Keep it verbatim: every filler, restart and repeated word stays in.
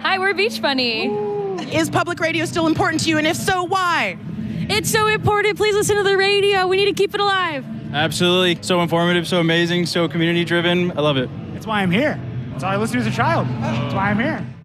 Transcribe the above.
Hi, we're Beach Bunny. Is public radio still important to you, and if so, why? It's so important. Please listen to the radio. We need to keep it alive. Absolutely. So informative, so amazing, so community driven. I love it. That's why I'm here. That's all I listened to as a child. That's why I'm here.